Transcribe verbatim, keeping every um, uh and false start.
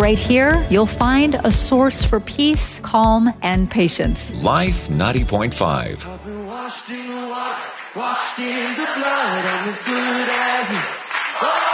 right here, you'll find a source for peace, calm, and patience. Life ninety point five. I've been washed in the water, washed in the blood, I'm as good as it.